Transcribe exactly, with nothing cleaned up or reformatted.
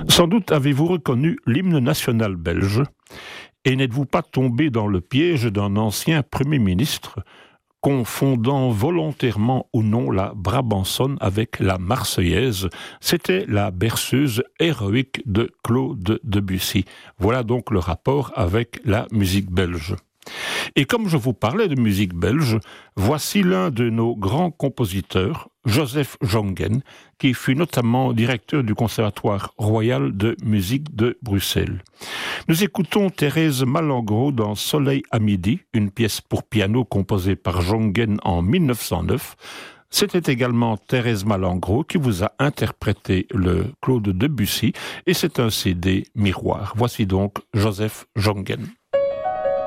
Sans doute avez-vous reconnu l'hymne national belge et n'êtes-vous pas tombé dans le piège d'un ancien Premier ministre confondant volontairement ou non la Brabançonne avec la Marseillaise. C'était la berceuse héroïque de Claude Debussy. Voilà donc le rapport avec la musique belge. Et comme je vous parlais de musique belge, voici l'un de nos grands compositeurs, Joseph Jongen, qui fut notamment directeur du Conservatoire royal de musique de Bruxelles. Nous écoutons Thérèse Malengro dans Soleil à midi, une pièce pour piano composée par Jongen en mille neuf cent neuf. C'était également Thérèse Malengro qui vous a interprété le Claude Debussy et c'est un C D miroir. Voici donc Joseph Jongen.